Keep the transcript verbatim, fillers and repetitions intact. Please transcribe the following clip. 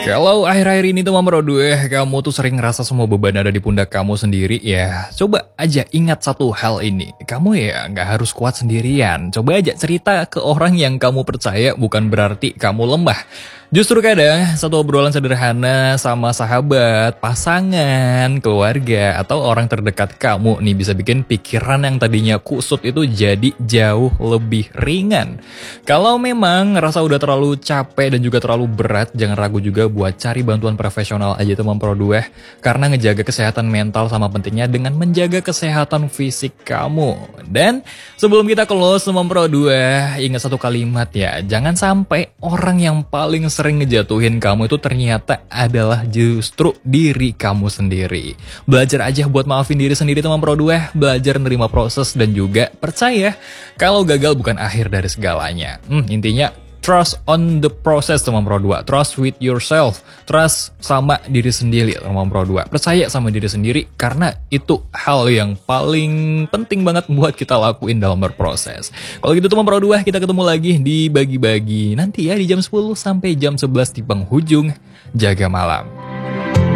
Kalau akhir-akhir ini tuh Mama Rodwe, kamu tuh sering ngerasa semua beban ada di pundak kamu sendiri ya. Coba aja ingat satu hal ini. Kamu ya nggak harus kuat sendirian. Coba aja cerita ke orang yang kamu percaya, bukan berarti kamu lemah. Justru kadang satu obrolan sederhana sama sahabat, pasangan, keluarga, atau orang terdekat kamu nih bisa bikin pikiran yang tadinya kusut itu jadi jauh lebih ringan. Kalau memang ngerasa udah terlalu capek dan juga terlalu berat, jangan ragu juga buat cari bantuan profesional aja teman Pro dua. Karena ngejaga kesehatan mental sama pentingnya dengan menjaga kesehatan fisik kamu. Dan sebelum kita close teman Pro dua, ingat satu kalimat ya, jangan sampai orang yang paling sering ngejatuhin kamu itu ternyata adalah justru diri kamu sendiri. Belajar aja buat maafin diri sendiri teman Pro dua, belajar nerima proses dan juga percaya kalau gagal bukan akhir dari segalanya. Hmm, intinya trust on the process teman Pro dua, trust with yourself, trust sama diri sendiri teman Pro dua. Percaya sama diri sendiri karena itu hal yang paling penting banget buat kita lakuin dalam berproses. Kalau gitu teman Pro dua, kita ketemu lagi di bagi-bagi nanti ya di jam sepuluh sampai jam sebelas di penghujung Jaga Malam.